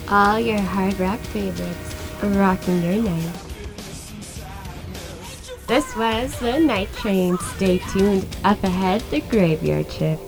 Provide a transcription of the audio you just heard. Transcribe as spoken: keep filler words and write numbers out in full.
All your hard rock favorites, rocking your night. This was the Night Train. Stay tuned. Up ahead, the Graveyard Shift.